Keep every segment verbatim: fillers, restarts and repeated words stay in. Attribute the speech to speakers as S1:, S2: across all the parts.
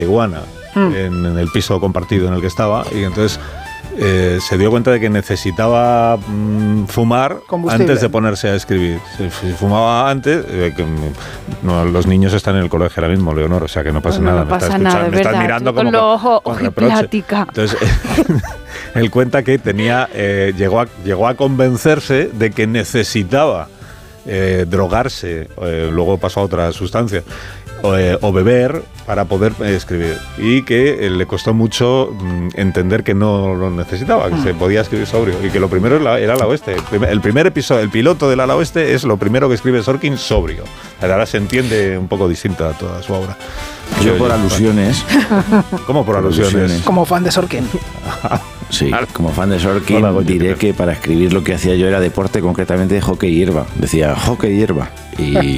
S1: iguana mm. en, en el piso compartido en el que estaba, y entonces eh, se dio cuenta de que necesitaba mm, fumar antes de ponerse a escribir. Si, si fumaba antes, eh, que, no, los niños están en el colegio ahora mismo, Leonor, o sea que no pasa
S2: bueno,
S1: nada.
S2: No pasa
S1: me estás
S2: nada,
S1: escuchando, me estás mirando
S2: con
S1: como
S2: los ojos
S1: con
S2: ojiplática.
S1: Entonces, él cuenta que tenía, eh, llegó, a, llegó a convencerse de que necesitaba eh, drogarse, eh, luego pasó a otra sustancia, o, eh, o beber para poder eh, escribir, y que eh, le costó mucho mm, entender que no lo necesitaba, que se podía escribir sobrio, y que lo primero era, era el ala oeste. El primer, el primer episodio, el piloto del ala oeste es lo primero que escribe Sorkin sobrio. Ahora se entiende un poco distinta a toda su obra.
S3: Yo, yo por alusiones.
S1: ¿Cómo por alusiones? alusiones?
S4: Como fan de Sorkin.
S3: Sí, como fan de Sorkin Hola, diré que para escribir lo que hacía yo era deporte, concretamente de hockey y hierba. Decía hockey y hierba. Y...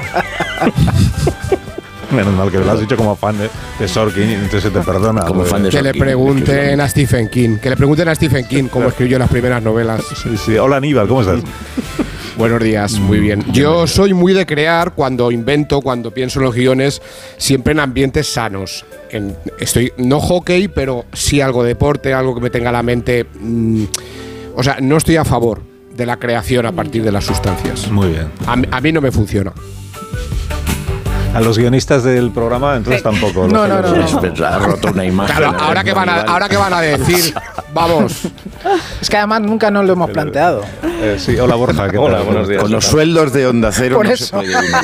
S1: Menos mal que lo has dicho como fan de, de Sorkin, entonces se te perdona.
S5: Como fan de que Sorkin, le pregunten a Stephen King, que le pregunten a Stephen King cómo escribió las primeras novelas.
S1: Sí, sí. Hola Aníbal, ¿cómo estás?
S5: Buenos días, muy bien. Yo soy muy de crear cuando invento, cuando pienso en los guiones, siempre en ambientes sanos. En, estoy, no hockey, pero sí algo de deporte, algo que me tenga la mente. Mmm, o sea, no estoy a favor de la creación a partir de las sustancias.
S1: Muy bien.
S5: A, a mí no me funciona.
S1: A los guionistas del programa, entonces tampoco.
S4: No, no, no. no, no.
S3: Es, ha roto una imagen.
S5: Claro, ahora que van a, ahora que van a decir, vamos.
S4: Es que además nunca nos lo hemos planteado.
S1: Eh, sí, hola Borja, ¿qué
S3: hola,
S1: tal?
S3: Buenos días. Con los sueldos de Onda Cero
S4: Por
S3: no
S4: eso.
S3: se puede ir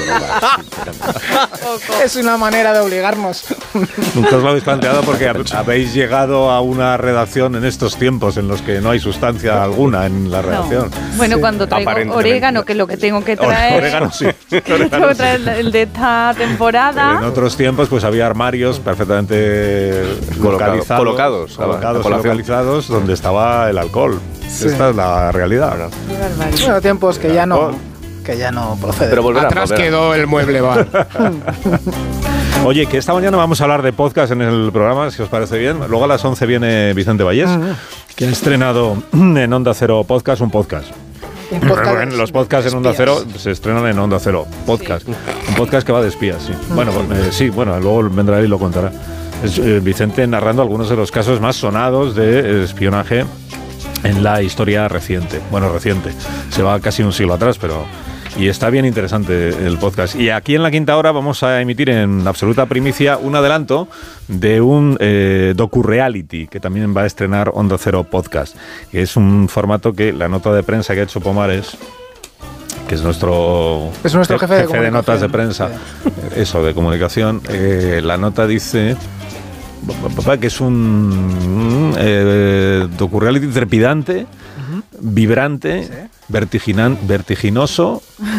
S4: Es una manera de obligarnos.
S1: Nunca os lo habéis planteado porque habéis llegado a una redacción en estos tiempos en los que no hay sustancia alguna en la redacción.
S2: No. Bueno, sí. Cuando traigo orégano, que es lo que tengo que traer.
S1: Orégano, sí.
S2: Orégano, tengo que traer el de esta temporada.
S1: En otros tiempos pues había armarios perfectamente localizados,
S3: colocados,
S1: colocados, localizados donde estaba el alcohol. Sí. Esta es la realidad.
S4: Bueno, tiempos que ya no, que ya no proceden.
S5: Pero volverá, Atrás volverá. Quedó el mueble bar.
S1: Oye, que esta mañana vamos a hablar de podcast en el programa, si os parece bien. Luego a las once viene Vicente Vallés, uh-huh. que ha estrenado en Onda Cero Podcast un podcast. Podcast los podcasts en Onda Cero se estrenan en Onda Cero Podcast. Sí. Un podcast que va de espías, sí. Uh-huh. Bueno, eh, sí, bueno, luego vendrá él y lo contará. Es, eh, Vicente narrando algunos de los casos más sonados de espionaje en la historia reciente. Bueno, reciente. Se va casi un siglo atrás, pero... Y está bien interesante el podcast. Y aquí en La Quinta Hora vamos a emitir en absoluta primicia un adelanto de un eh, docu-reality que también va a estrenar Onda Cero Podcast, que es un formato que la nota de prensa que ha hecho Pomares, que es nuestro,
S4: es nuestro jefe,
S1: jefe de, de notas de prensa, sí. eso, de comunicación, eh, la nota dice... que es un eh, docu-reality trepidante, uh-huh. vibrante, ¿sí? vertiginan, vertiginoso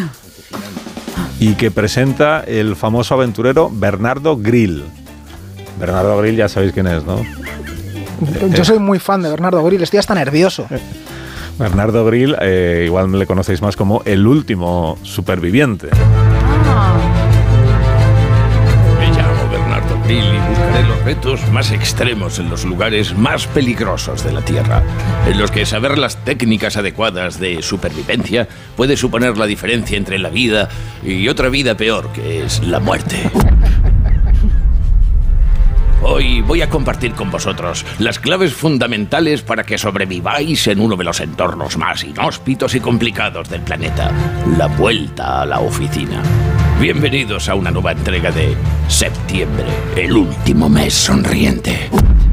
S1: y que presenta el famoso aventurero Bernardo Grill. Bernardo Grill ya sabéis quién es, ¿no?
S4: Yo soy muy fan de Bernardo Grill, estoy hasta nervioso.
S1: Bernardo Grill, eh, igual le conocéis más como el último superviviente.
S2: Ah.
S6: Y buscaré los retos más extremos en los lugares más peligrosos de la Tierra, en los que saber las técnicas adecuadas de supervivencia puede suponer la diferencia entre la vida y otra vida peor, que es la muerte. Hoy voy a compartir con vosotros las claves fundamentales para que sobreviváis en uno de los entornos más inhóspitos y complicados del planeta, la vuelta a la oficina. Bienvenidos a una nueva entrega de Septiembre, el último mes sonriente.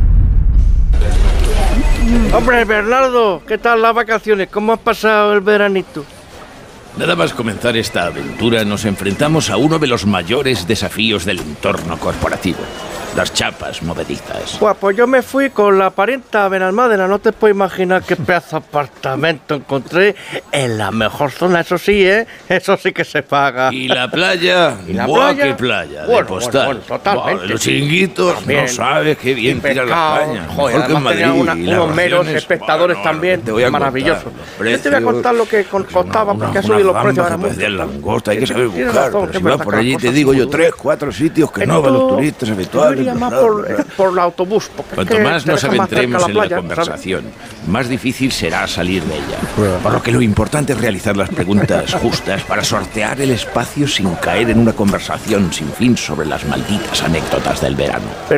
S7: Hombre, Bernardo, ¿qué tal las vacaciones? ¿Cómo has pasado el veranito?
S6: Nada más comenzar esta aventura, nos enfrentamos a uno de los mayores desafíos del entorno corporativo. Las chapas movedizas.
S7: Pues, pues yo me fui con la parienta Benalmádena. No te puedo imaginar qué pedazo de apartamento encontré en la mejor zona. Eso sí, ¿eh? Eso sí que se paga.
S6: ¿Y la playa?
S7: ¿Y la
S6: Buah,
S7: playa?
S6: qué playa,
S7: bueno,
S6: de postal.
S7: Bueno, bueno, totalmente.
S6: Buah, los chiringuitos, también. No sabes qué bien tira la España.
S7: Joder,
S6: mejor que en Madrid.
S7: Una,
S6: y
S7: unos meros espectadores
S6: bueno,
S7: también.
S6: Te voy a
S7: maravilloso.
S6: Yo
S7: te voy a contar lo que
S6: pues
S7: costaba,
S6: una,
S7: porque ha
S6: una
S7: subido los precios ahora
S6: mucho.
S7: mucho.
S6: Langosta, hay que saber buscar.
S7: Razón,
S6: pero si vas por allí te digo yo tres, cuatro sitios que no van los turistas habituales.
S7: Por, por el autobús.
S6: Cuanto más nos adentremos en la conversación, más difícil será salir de ella. Por lo que lo importante es realizar las preguntas justas para sortear el espacio sin caer en una conversación sin fin sobre las malditas anécdotas del verano.